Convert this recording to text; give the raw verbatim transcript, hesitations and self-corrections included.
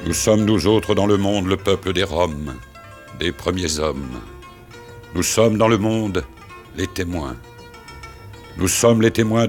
Nous sommes nous autres dans le monde le peuple des Roms, des premiers hommes. Nous sommes dans le monde les témoins. Nous sommes les témoins